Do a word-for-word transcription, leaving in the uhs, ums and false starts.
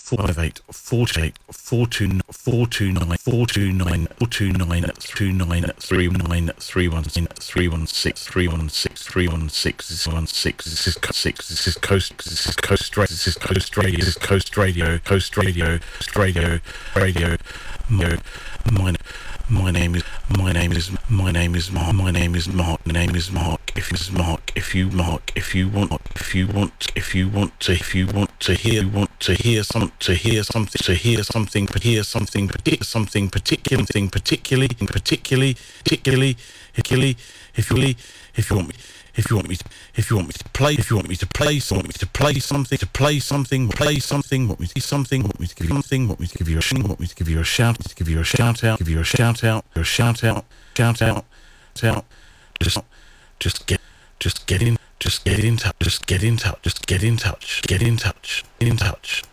five eight four eight four two four two nine four two nine four two nine two nine three nine three one three one six three one six three one six one six. This is six. This is coast. This is coast radio. This is coast radio. This is coast radio. Coast radio. Coast radio. Radio. My my my name is my name is my name is Mark. My name is Mark. My name is Mark. If it's Mark, if you Mark, if you want, if you want, if you want to, if you want to hear, want to hear some, to hear something, to hear something, to hear something, particular, something particular, thing particularly, particularly, particularly, particularly, if you, if you want me. If you want me to, if you want me to play, if you want me to play, so want me to play something, to play something, play something, want me to do something, want me to give you something, want me to give you a shout, want me to give you a shout, to give you a shout out, give you a shout out, a shout out, shout out, shout, just, just get, just get in, just get in touch, just get in touch, just get in touch, get in touch, in touch.